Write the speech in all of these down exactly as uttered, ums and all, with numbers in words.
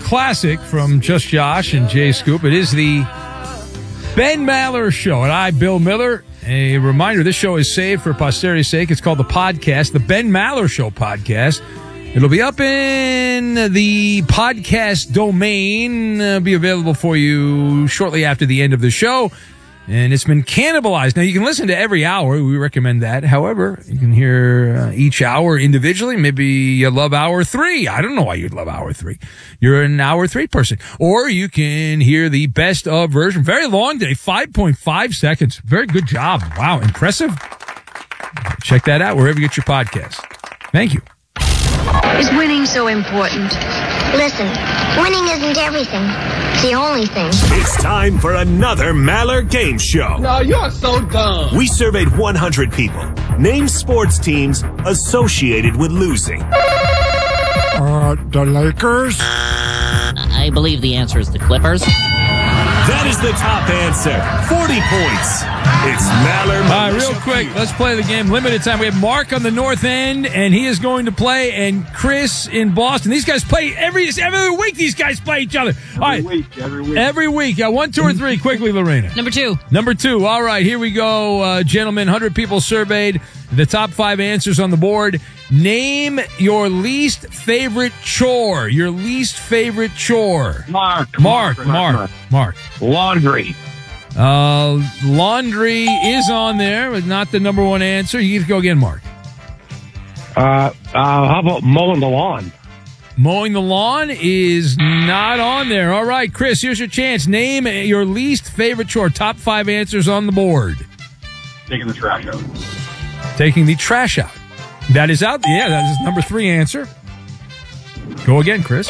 classic from Just Josh and Jay Scoop. It is the Ben Maller Show, and I, Bill Miller. A reminder, this show is saved for posterity's sake. It's called the podcast, the Ben Maller Show podcast. It'll be up in the podcast domain, uh, be available for you shortly after the end of the show. And it's been cannibalized. Now, you can listen to every hour. We recommend that. However, you can hear uh, each hour individually. Maybe you love hour three. I don't know why you'd love hour three. You're an hour three person. Or you can hear the best of version. Very long day, five point five seconds. Very good job. Wow, impressive. Check that out wherever you get your podcast. Thank you. Is winning so important? Listen, winning isn't everything. It's the only thing. It's time for another Maller Game Show. No, you're so dumb. We surveyed one hundred people. Name sports teams associated with losing. Uh, the Lakers? I believe the answer is the Clippers. That is the top answer. forty points. It's Maller. All right, real quick, let's play the game. Limited time. We have Mark on the north end, and he is going to play, and Chris in Boston. These guys play every every week. These guys play each other. All right, Every week, every week. Every week. Yeah, one, two, or three. Quickly, Lorena. Number two. Number two. All right, here we go, uh, gentlemen. one hundred people surveyed. The top five answers on the board. Name your least favorite chore. Your least favorite chore. Mark. Mark. Mark. Mark. Mark. Laundry. Uh, laundry is on there, but not the number one answer. You get to go again, Mark. Uh, uh, how about mowing the lawn? Mowing the lawn is not on there. All right, Chris, here's your chance. Name your least favorite chore. Top five answers on the board. Taking the trash out. Taking the trash out. That is out. Yeah, that is number three answer. Go again, Chris.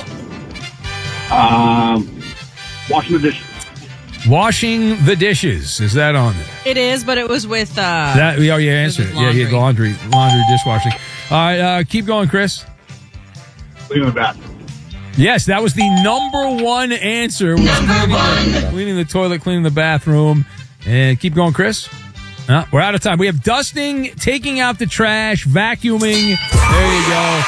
Um, washing the dishes. Washing the dishes. Is that on there? It is, but it was with... Uh, that, oh, yeah, answered it. Yeah, he had laundry, laundry, dishwashing. All right, uh, keep going, Chris. Cleaning the bathroom. Yes, that was the number one answer. Was number cleaning, one. Cleaning the toilet, cleaning the bathroom. And keep going, Chris. Uh, we're out of time. We have dusting, taking out the trash, vacuuming. There you go.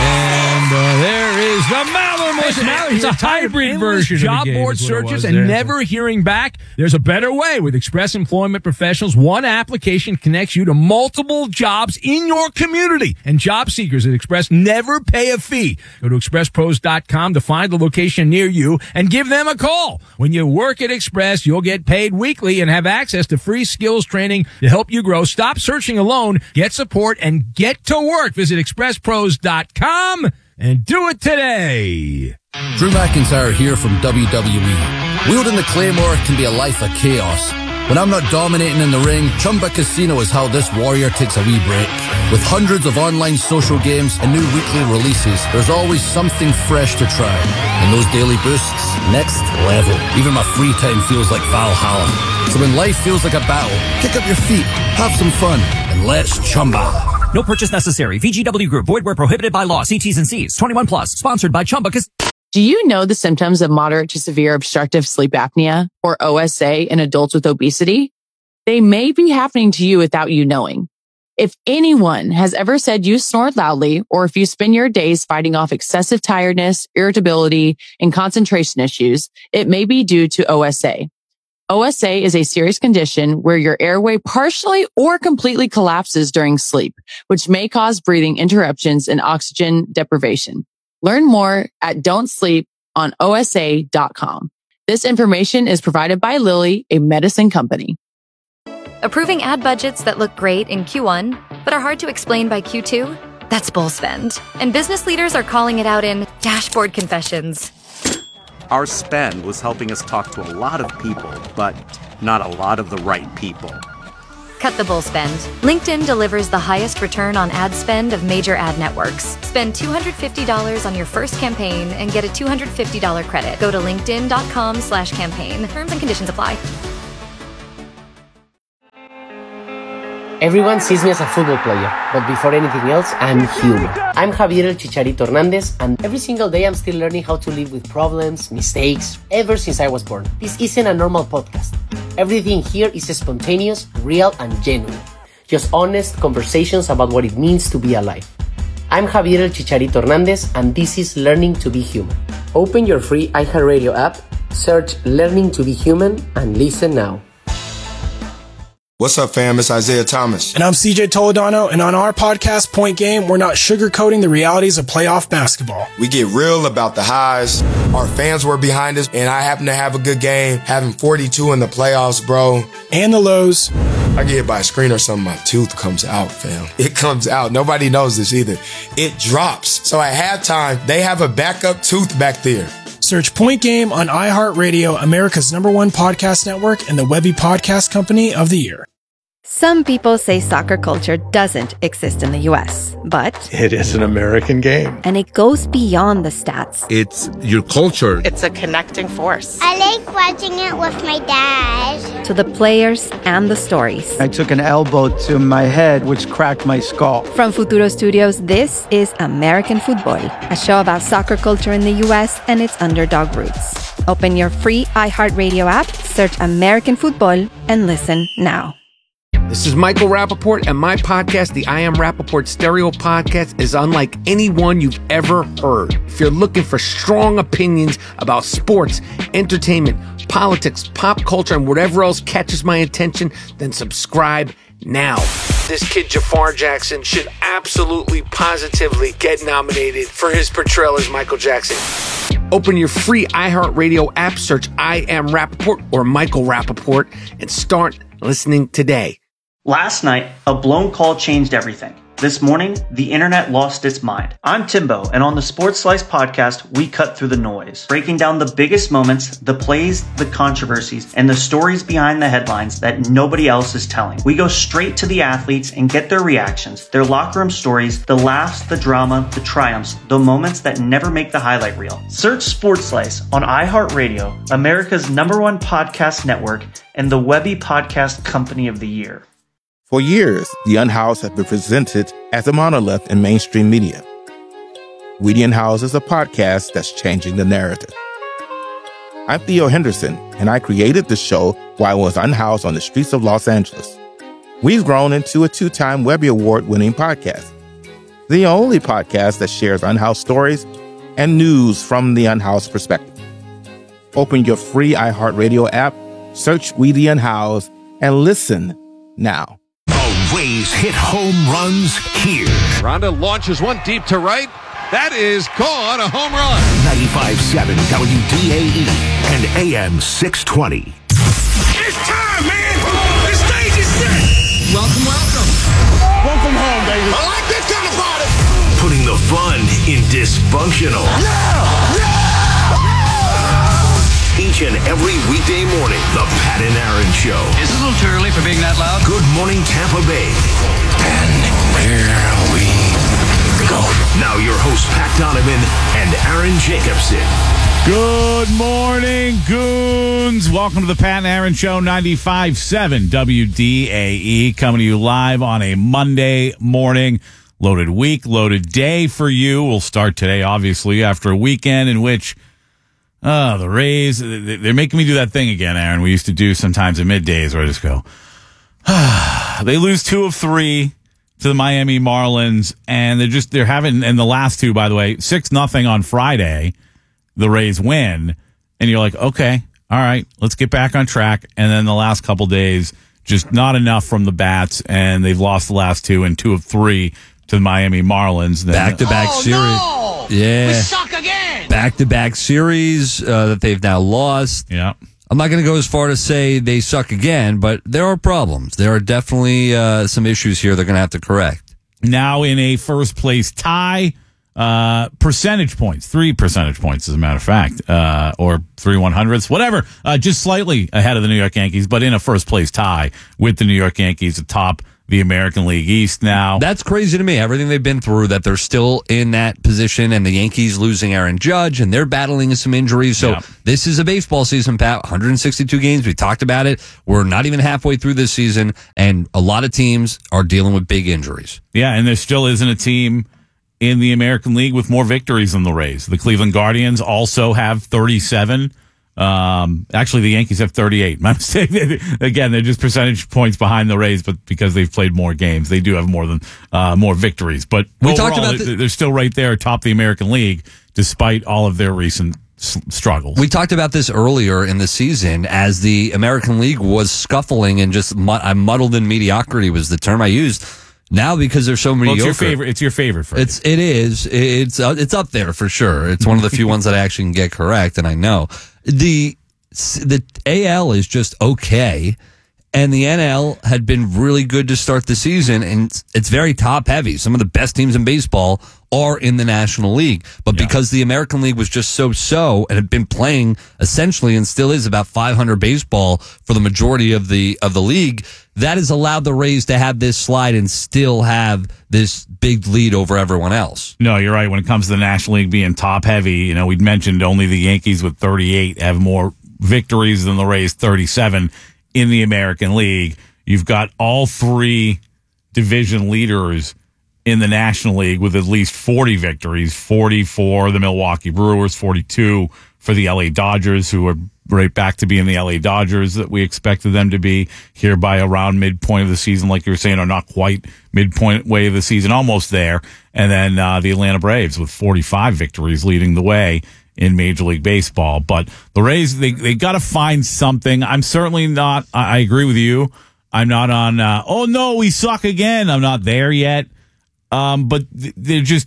And uh, there is the Maller Motion. It's a hybrid version of job board searches and never hearing back. There's a better way. With Express Employment Professionals, one application connects you to multiple jobs in your community. And job seekers at Express never pay a fee. Go to express pros dot com to find the location near you and give them a call. When you work at Express, you'll get paid weekly and have access to free skills training to help you grow. Stop searching alone. Get support and get to work. Visit express pros dot com and do it today. Drew McIntyre here from W W E. Wielding the Claymore can be a life of chaos. When I'm not dominating in the ring, Chumba Casino is how this warrior takes a wee break. With hundreds of online social games and new weekly releases, there's always something fresh to try. And those daily boosts, next level. Even my free time feels like Valhalla. So when life feels like a battle, kick up your feet, have some fun, and let's Chumba. No purchase necessary. V G W Group. Void where prohibited by law. See T's and C's. twenty-one plus. Sponsored by Chumba Casino. Do you know the symptoms of moderate to severe obstructive sleep apnea, or O S A, in adults with obesity? They may be happening to you without you knowing. If anyone has ever said you snore loudly, or if you spend your days fighting off excessive tiredness, irritability, and concentration issues, it may be due to O S A. O S A is a serious condition where your airway partially or completely collapses during sleep, which may cause breathing interruptions and oxygen deprivation. Learn more at don't sleep on O S A dot com. This information is provided by Lilly, a medicine company. Approving ad budgets that look great in Q one, but are hard to explain by Q two? That's bull spend. And business leaders are calling it out in dashboard confessions. Our spend was helping us talk to a lot of people, but not a lot of the right people. Cut the bull spend. LinkedIn delivers the highest return on ad spend of major ad networks. Spend two hundred fifty dollars on your first campaign and get a two hundred fifty dollars credit. Go to linkedin.com slash campaign. Terms and conditions apply. Everyone sees me as a football player, but before anything else, I'm human. I'm Javier El Chicharito Hernandez, and every single day I'm still learning how to live with problems, mistakes, ever since I was born. This isn't a normal podcast. Everything here is spontaneous, real, and genuine. Just honest conversations about what it means to be alive. I'm Javier El Chicharito Hernandez, and this is Learning to be Human. Open your free iHeartRadio app, search Learning to be Human, and listen now. What's up, fam? It's Isaiah Thomas. And I'm C J Toledano, and on our podcast, Point Game, we're not sugarcoating the realities of playoff basketball. We get real about the highs. Our fans were behind us, and I happen to have a good game, having forty-two in the playoffs, bro. And the lows. I get hit by a screen or something, my tooth comes out, fam. It comes out. Nobody knows this either. It drops. So at halftime, they have a backup tooth back there. Search Point Game on iHeartRadio, America's number one podcast network, and the Webby Podcast Company of the Year. Some people say soccer culture doesn't exist in the U S, but it is an American game. And it goes beyond the stats. It's your culture. It's a connecting force. I like watching it with my dad. To the players and the stories. I took an elbow to my head, which cracked my skull. From Futuro Studios, this is American Football, a show about soccer culture in the U S and its underdog roots. Open your free iHeartRadio app, search American Football, and listen now. This is Michael Rappaport, and my podcast, the I Am Rappaport Stereo Podcast, is unlike any one you've ever heard. If you're looking for strong opinions about sports, entertainment, politics, pop culture, and whatever else catches my attention, then subscribe now. This kid, Jafar Jackson, should absolutely, positively get nominated for his portrayal as Michael Jackson. Open your free iHeartRadio app, search I Am Rappaport or Michael Rappaport, and start listening today. Last night, a blown call changed everything. This morning, the internet lost its mind. I'm Timbo, and on the Sports Slice podcast, we cut through the noise, breaking down the biggest moments, the plays, the controversies, and the stories behind the headlines that nobody else is telling. We go straight to the athletes and get their reactions, their locker room stories, the laughs, the drama, the triumphs, the moments that never make the highlight reel. Search Sports Slice on iHeartRadio, America's number one podcast network, and the Webby Podcast Company of the Year. For years, The Unhoused have been presented as a monolith in mainstream media. We The Unhoused is a podcast that's changing the narrative. I'm Theo Henderson, and I created the show while I was unhoused on the streets of Los Angeles. We've grown into a two-time Webby Award-winning podcast, the only podcast that shares unhoused stories and news from the unhoused perspective. Open your free iHeartRadio app, search We The Unhoused, and listen now. Rays hit home runs here. Rhonda launches one deep to right. That is gone, a home run. ninety-five point seven W D A E and A M six twenty. It's time, man! The stage is set! Welcome, welcome. Welcome home, baby. I like this kind of party. Putting the fun in dysfunctional. Yeah! Yeah! Each and every weekday morning, the Pat and Aaron Show. Is it a little too early for being that loud? Good morning, Tampa Bay. And here we go. Now your hosts, Pat Donovan and Aaron Jacobson. Good morning, goons. Welcome to the Pat and Aaron Show, ninety-five point seven W D A E, coming to you live on a Monday morning. Loaded week, loaded day for you. We'll start today, obviously, after a weekend in which Oh, the Rays, they're making me do that thing again, Aaron. We used to do sometimes at middays where I just go, they lose two of three to the Miami Marlins, and they're just, they're having, and the last two, by the way, six nothing on Friday, the Rays win, and you're like, okay, all right, let's get back on track. And then the last couple days, just not enough from the bats, and they've lost the last two and two of three to the Miami Marlins. Back-to-back oh, series. No! Yeah. We suck again! Back-to-back series uh, that they've now lost. Yeah. I'm not going to go as far to say they suck again, but there are problems. There are definitely uh, some issues here they're going to have to correct. Now in a first-place tie, uh, percentage points, three percentage points, as a matter of fact, uh, or three one-hundredths, whatever, uh, just slightly ahead of the New York Yankees, but in a first-place tie with the New York Yankees atop the American League East now. That's crazy to me. Everything they've been through, that they're still in that position, and the Yankees losing Aaron Judge, and they're battling some injuries. So yeah. This is a baseball season, Pat. one hundred sixty-two games. We talked about it. We're not even halfway through this season, and a lot of teams are dealing with big injuries. Yeah, and there still isn't a team in the American League with more victories than the Rays. The Cleveland Guardians also have thirty-seven. Um, actually, the Yankees have thirty-eight. My mistake. Again, they're just percentage points behind the Rays, but because they've played more games, they do have more than uh, more victories. But we overall, talked about the- they're still right there atop the American League, despite all of their recent s- struggles. We talked about this earlier in the season as the American League was scuffling and just mud- I muddled in mediocrity was the term I used. Now because they're so mediocre, well, it's your favorite. It's your favorite. Phrase. It's it is it's uh, it's up there for sure. It's one of the few ones that I actually can get correct, and I know the the A L is just okay, and the N L had been really good to start the season, and it's, it's very top heavy. Some of the best teams in baseball are in the National League, but yeah. because the American League was just so so and had been playing essentially and still is about five hundred baseball for the majority of the of the league. That has allowed the Rays to have this slide and still have this big lead over everyone else. No, you're right. When it comes to the National League being top heavy, you know, we'd mentioned only the Yankees with thirty-eight have more victories than the Rays, thirty-seven in the American League. You've got all three division leaders in the National League with at least forty victories, forty for the Milwaukee Brewers, forty-two for the L A Dodgers, who are right back to being the L A Dodgers that we expected them to be here by around midpoint of the season, like you were saying, or not quite midpoint way of the season, almost there. And then uh, the Atlanta Braves with forty-five victories leading the way in Major League Baseball. But the Rays, they they got to find something. I'm certainly not, I, I agree with you. I'm not on, uh, oh no, we suck again. I'm not there yet. Um, but they're just,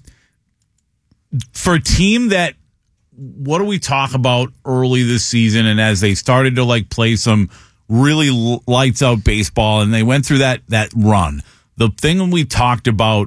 for a team that, what do we talk about early this season? And as they started to like play some really lights out baseball and they went through that, that run, the thing we talked about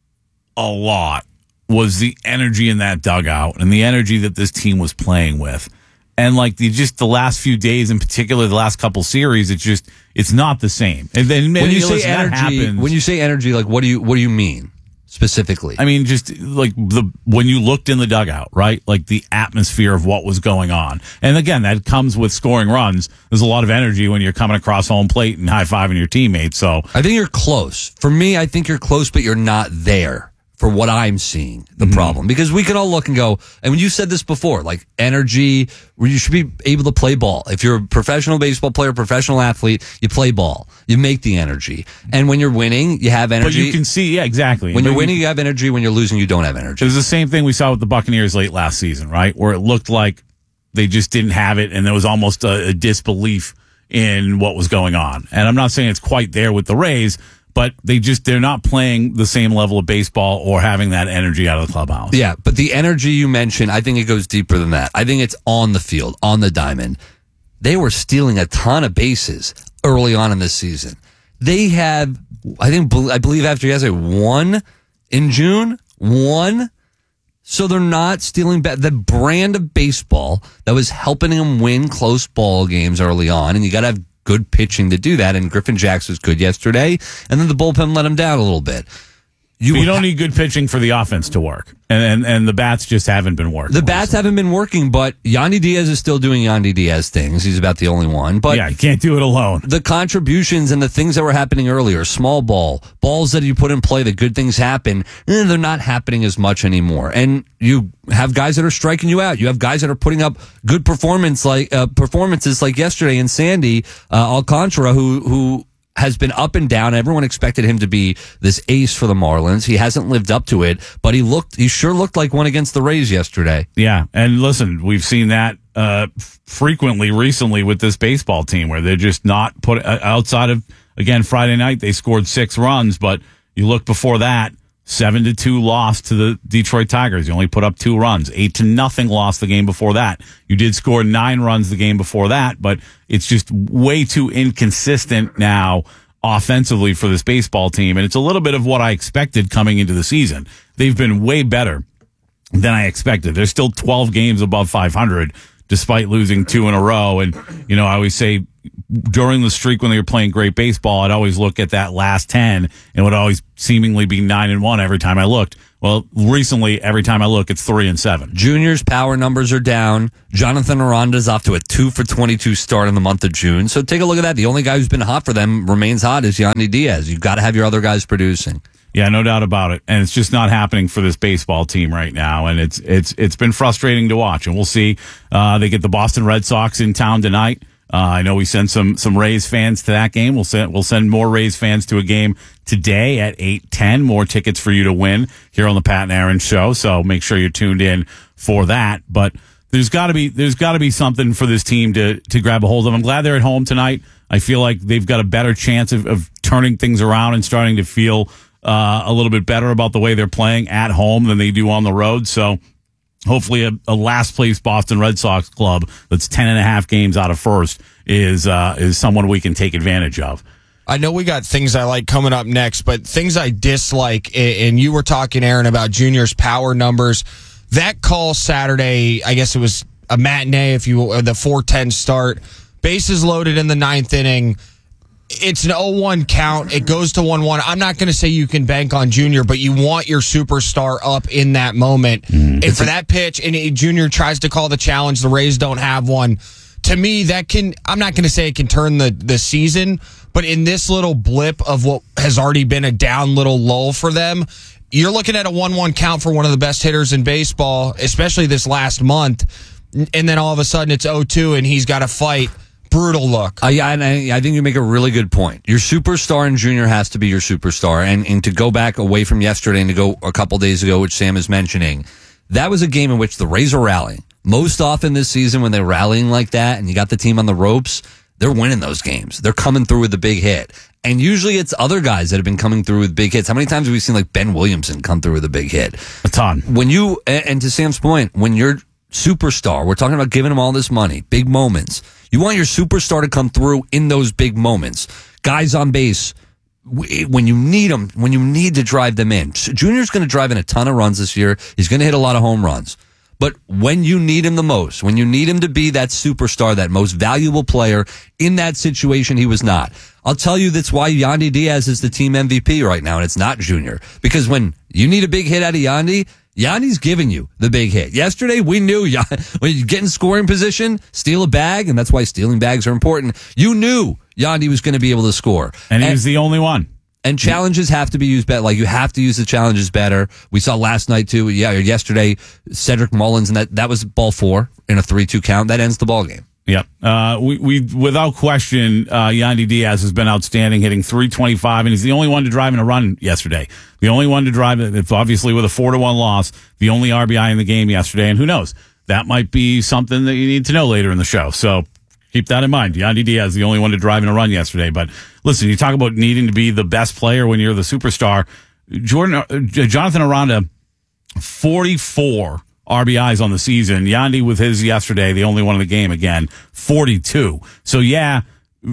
a lot was the energy in that dugout and the energy that this team was playing with. And like the, just the last few days in particular, the last couple series, it's just, it's not the same. And then when you say listen, energy, happens, when you say energy, like what do you, what do you mean? Specifically, I mean, just like the when you looked in the dugout, right? Like the atmosphere of what was going on. And again, that comes with scoring runs. There's a lot of energy when you're coming across home plate and high-fiving your teammates. So I think you're close. For me, I think you're close, but you're not there for what I'm seeing, the mm-hmm. problem. Because we can all look and go, and when you said this before, like energy, where you should be able to play ball. If you're a professional baseball player, professional athlete, you play ball. You make the energy. And when you're winning, you have energy. But you can see, yeah, exactly. When but you're winning, you have energy. When you're losing, you don't have energy. It was the same thing we saw with the Buccaneers late last season, right? Where it looked like they just didn't have it, and there was almost a, a disbelief in what was going on. And I'm not saying it's quite there with the Rays, but they just, they're not playing the same level of baseball or having that energy out of the clubhouse. Yeah, but the energy you mentioned, I think it goes deeper than that. I think it's on the field, on the diamond. They were stealing a ton of bases early on in this season. They have, I think, I believe after yesterday, one in June, one. So they're not stealing ba- the brand of baseball that was helping them win close ball games early on. And you got to have good pitching to do that, and Griffin Jax was good yesterday, and then the bullpen let him down a little bit. You, you don't ha- need good pitching for the offense to work, and, and and the bats just haven't been working. The bats haven't been working, but Yandy Diaz is still doing Yandy Diaz things. He's about the only one. But yeah, you can't do it alone. The contributions and the things that were happening earlier, small ball, balls that you put in play, that good things happen, eh, they're not happening as much anymore. And you have guys that are striking you out. You have guys that are putting up good performance like uh, performances like yesterday in Sandy uh, Alcantara, who who. has been up and down. Everyone expected him to be this ace for the Marlins. He hasn't lived up to it, but he looked, he sure looked like one against the Rays yesterday. Yeah. And listen, we've seen that, uh, frequently recently with this baseball team where they're just not put uh, outside of, again, Friday night, they scored six runs, but you look before that, seven to two loss to the Detroit Tigers. You only put up two runs. Eight to nothing lost the game before that. You did score nine runs the game before that, but it's just way too inconsistent now offensively for this baseball team. And it's a little bit of what I expected coming into the season. They've been way better than I expected. They're still twelve games above five hundred despite losing two in a row. And, you know, I always say during the streak when they were playing great baseball, I'd always look at that last ten and it would always seemingly be nine and one every time I looked. Well, recently, every time I look, it's three and seven. Junior's power numbers are down. Jonathan Aranda's off to a two for twenty-two start in the month of June. So take a look at that. The only guy who's been hot for them remains hot is Yandy Diaz. You've got to have your other guys producing. Yeah, no doubt about it. And it's just not happening for this baseball team right now. And it's, it's, it's been frustrating to watch. And we'll see. Uh, they get the Boston Red Sox in town tonight. Uh, I know we send some, some Rays fans to that game. We'll send, we'll send more Rays fans to a game today at eight ten. More tickets for you to win here on the Pat and Aaron show. So make sure you're tuned in for that. But there's got to be there's got to be something for this team to to grab a hold of. I'm glad they're at home tonight. I feel like they've got a better chance of, of turning things around and starting to feel uh, a little bit better about the way they're playing at home than they do on the road. So hopefully a, a last place Boston Red Sox club that's ten and a half games out of first is uh, is someone we can take advantage of. I know we got things I like coming up next, but things I dislike, and you were talking, Aaron, about Junior's power numbers. That call Saturday, I guess it was a matinee, if you will, the four ten start. Bases loaded in the ninth inning. It's an oh one count. It goes to one one. I'm not going to say you can bank on Junior, but you want your superstar up in that moment. Mm, and for that pitch, and Junior tries to call the challenge, the Rays don't have one. To me, that can, I'm not going to say it can turn the, the season, but in this little blip of what has already been a down little lull for them, you're looking at a one one count for one of the best hitters in baseball, especially this last month. And then all of a sudden it's oh two and he's got to fight. Brutal look. Uh, yeah, and I, I think you make a really good point. Your superstar in Junior has to be your superstar. And, and to go back away from yesterday and to go a couple days ago, which Sam is mentioning, that was a game in which the Rays are rallying. Most often this season when they're rallying like that and you got the team on the ropes, they're winning those games. They're coming through with the big hit. And usually it's other guys that have been coming through with big hits. How many times have we seen like Ben Williamson come through with a big hit? A ton. When you, and to Sam's point, when you're superstar, we're talking about giving them all this money, big moments. You want your superstar to come through in those big moments. Guys on base, when you need them, when you need to drive them in. Junior's going to drive in a ton of runs this year. He's going to hit a lot of home runs. But when you need him the most, when you need him to be that superstar, that most valuable player, in that situation, he was not. I'll tell you that's why Yandy Diaz is the team M V P right now, and it's not Junior. Because when you need a big hit out of Yandy, Yandy's giving you the big hit. Yesterday, we knew when you get in scoring position, steal a bag, and that's why stealing bags are important. You knew Yandy was going to be able to score. And he was the only one. And challenges have to be used better. Like, you have to use the challenges better. We saw last night, too. Yeah, yesterday, Cedric Mullins, and that, that was ball four in a three two count. That ends the ball game. Yep. Uh, we, we, without question, uh, Yandy Diaz has been outstanding, hitting three twenty-five, and he's the only one to drive in a run yesterday. The only one to drive it, it's obviously with a four to one loss, the only R B I in the game yesterday, and who knows? That might be something that you need to know later in the show. So keep that in mind. Yandy Diaz, the only one to drive in a run yesterday. But listen, you talk about needing to be the best player when you're the superstar. Jordan, uh, Jonathan Aranda, forty-four R B Is on the season. Yandy with his yesterday, the only one in the game again, forty-two. So yeah,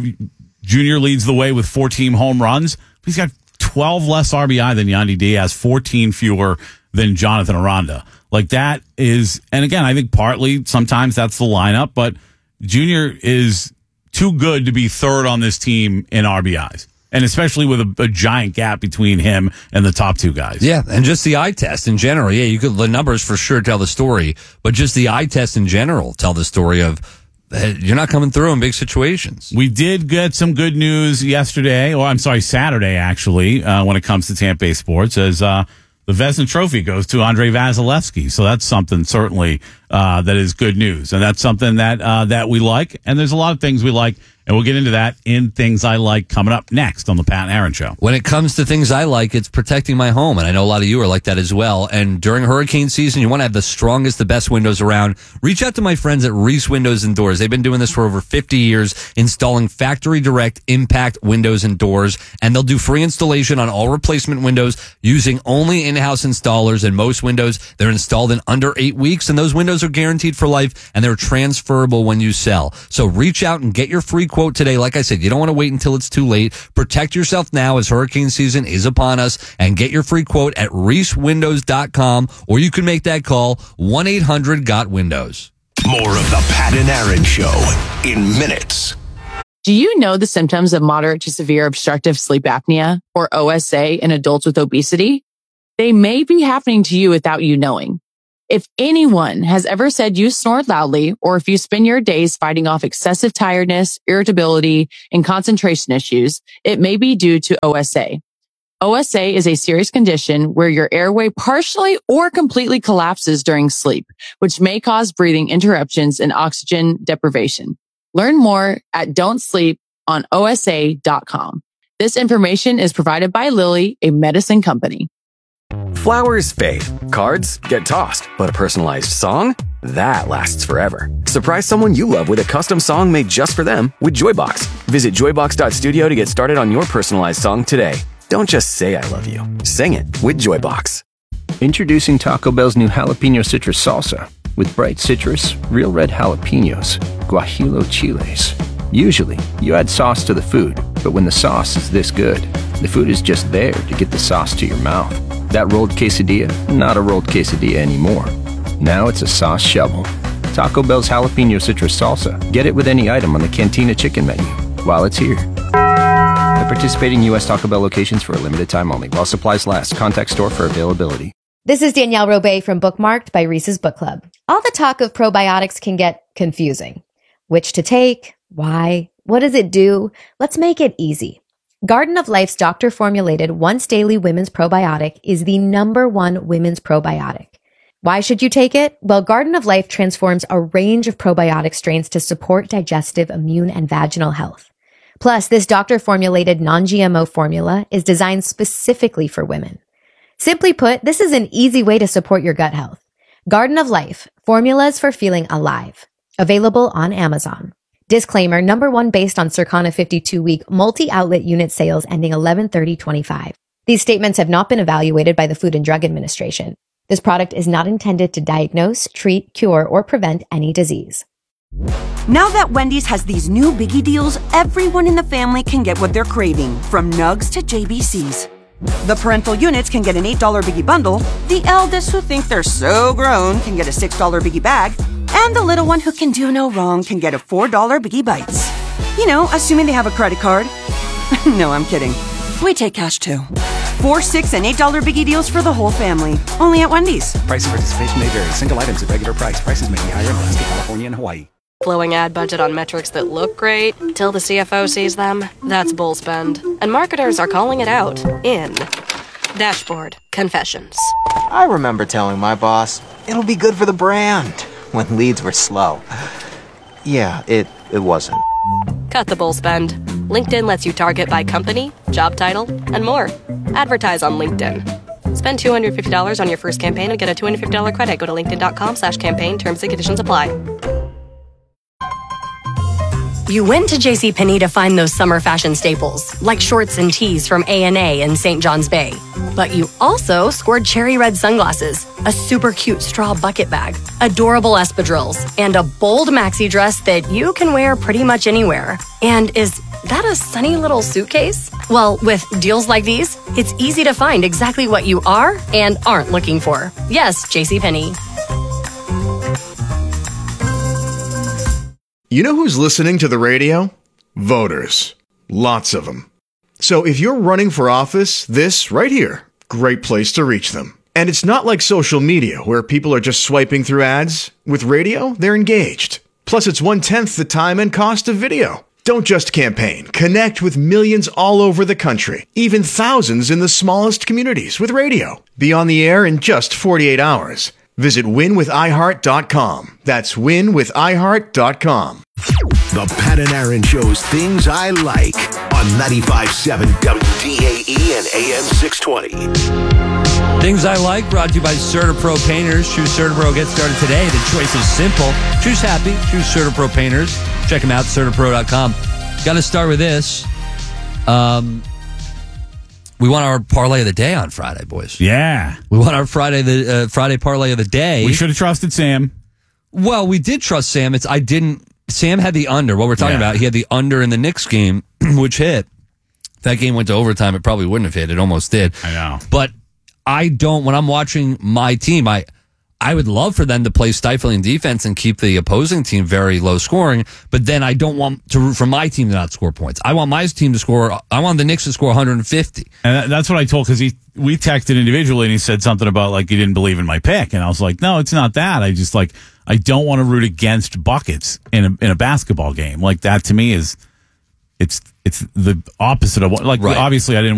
Junior leads the way with fourteen home runs. But he's got twelve less R B I than Yandy Diaz, fourteen fewer than Jonathan Aranda. Like that is, and again, I think partly sometimes that's the lineup, but Junior is too good to be third on this team in R B Is. And especially with a, a giant gap between him and the top two guys. Yeah, and just the eye test in general. Yeah, you could, the numbers for sure tell the story, but just the eye test in general tell the story of uh, you're not coming through in big situations. We did get some good news yesterday, or I'm sorry, Saturday actually, uh, when it comes to Tampa Bay sports, as uh, the Vezina Trophy goes to Andrei Vasilevsky. So that's something certainly uh, that is good news, and that's something that uh, that we like. And there's a lot of things we like. And we'll get into that in Things I Like coming up next on the Pat and Aaron Show. When it comes to things I like, it's protecting my home. And I know a lot of you are like that as well. And during hurricane season, you want to have the strongest, the best windows around. Reach out to my friends at Reese Windows and Doors. They've been doing this for over fifty years, installing factory direct impact windows and doors. And they'll do free installation on all replacement windows using only in-house installers. And most windows, they're installed in under eight weeks. And those windows are guaranteed for life, and they're transferable when you sell. So reach out and get your free quote today. Like I said, you don't want to wait until it's too late. Protect yourself now as hurricane season is upon us, and get your free quote at reese windows dot com, or you can make that call one eight hundred got windows. More of the Pat and Aaron Show in minutes. Do you know the symptoms of moderate to severe obstructive sleep apnea, or O S A, in adults with obesity? They may be happening to you without you knowing. If anyone has ever said you snore loudly, or if you spend your days fighting off excessive tiredness, irritability, and concentration issues, it may be due to O S A. O S A is a serious condition where your airway partially or completely collapses during sleep, which may cause breathing interruptions and oxygen deprivation. Learn more at don't sleep on O S A dot com. This information is provided by Lilly, a medicine company. Flowers fade, cards get tossed, but a personalized song? that lasts forever. Surprise someone you love with a custom song made just for them with Joybox. Visit joybox dot studio to get started on your personalized song today. Don't just say I love you. Sing it with Joybox. Introducing Taco Bell's new jalapeno citrus salsa. With bright citrus, real red jalapenos, guajillo chiles. Usually, you add sauce to the food, but when the sauce is this good, the food is just there to get the sauce to your mouth. That rolled quesadilla, not a rolled quesadilla anymore. Now it's a sauce shovel. Taco Bell's jalapeno citrus salsa. Get it with any item on the Cantina chicken menu while it's here. At participating U S Taco Bell locations for a limited time only. While supplies last. Contact store for availability. This is Danielle Robay from Bookmarked by Reese's Book Club. All the talk of probiotics can get confusing. Which to take? Why? What does it do? Let's make it easy. Garden of Life's doctor-formulated once-daily women's probiotic is the number one women's probiotic. Why should you take it? Well, Garden of Life transforms a range of probiotic strains to support digestive, immune, and vaginal health. Plus, this doctor-formulated non-G M O formula is designed specifically for women. Simply put, this is an easy way to support your gut health. Garden of Life, formulas for feeling alive. Available on Amazon. Disclaimer, number one based on Circana fifty-two week multi-outlet unit sales ending eleven thirty twenty-five. These statements have not been evaluated by the Food and Drug Administration. This product is not intended to diagnose, treat, cure, or prevent any disease. Now that Wendy's has these new biggie deals, everyone in the family can get what they're craving, from nugs to J B Cs. The parental units can get an eight dollar biggie bundle, the eldest who think they're so grown can get a six dollar biggie bag, and the little one who can do no wrong can get a four dollar biggie bites. You know, assuming they have a credit card. No, I'm kidding. We take cash too. Four, six, and eight dollar biggie deals for the whole family. Only at Wendy's. Price and participation may vary. Single items at regular price. Prices may be higher in Alaska, California, and Hawaii. Blowing ad budget on metrics that look great till the C F O sees them. That's bull spend. And marketers are calling it out in Dashboard Confessions. I remember telling my boss, it'll be good for the brand, when leads were slow. Yeah, it, it wasn't. Cut the bull spend. LinkedIn lets you target by company, job title, and more. Advertise on LinkedIn. Spend two hundred fifty dollars on your first campaign and get a two hundred fifty dollars credit. Go to linkedin.com slash campaign. Terms and conditions apply. You went to JCPenney to find those summer fashion staples, like shorts and tees from A and A in Saint John's Bay. But you also scored cherry red sunglasses, a super cute straw bucket bag, adorable espadrilles, and a bold maxi dress that you can wear pretty much anywhere. And is that a sunny little suitcase? Well, with deals like these, it's easy to find exactly what you are and aren't looking for. Yes, JCPenney. You know who's listening to the radio? Voters. Lots of them. So if you're running for office, this right here, great place to reach them. And it's not like social media where people are just swiping through ads. With radio, they're engaged. Plus, it's one-tenth the time and cost of video. Don't just campaign. Connect with millions all over the country, even thousands in the smallest communities with radio. Be on the air in just forty-eight hours. Visit win with i heart dot com. That's win with i heart dot com. The Pat and Aaron Show's Things I Like on ninety-five point seven W D A E and A M six twenty. Things I Like brought to you by CertaPro Painters. Choose CertaPro. Get started today. The choice is simple. Choose happy. Choose CertaPro Painters. Check them out, certa pro dot com. Got to start with this. Um... We want our parlay of the day on Friday, boys. Yeah. We want our Friday the uh, Friday parlay of the day. We should have trusted Sam. Well, we did trust Sam. It's I didn't. Sam had the under. What we're talking yeah. about, he had the under in the Knicks game, which hit. If that game went to overtime, it probably wouldn't have hit. It almost did. I know. But I don't. When I'm watching my team, I I would love for them to play stifling defense and keep the opposing team very low scoring, but then I don't want to root for my team to not score points. I want my team to score. I want the Knicks to score one hundred fifty. And that's what I told, because he we texted individually and he said something about like he didn't believe in my pick, and I was like, no, it's not that. I just like I don't want to root against buckets in a in a basketball game. Like that to me is it's it's the opposite of what like right. Obviously I didn't